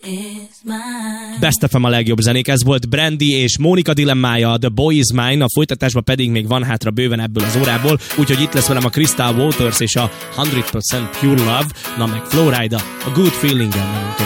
Best FM a legjobb zenék, ez volt Brandy és Mónika dilemmája, The Boy Is Mine, a folytatásban pedig még van hátra bőven ebből az órából, úgyhogy itt lesz velem a Crystal Waters és a 100% Pure Love, na meg Flowrider, a Good Feeling-en.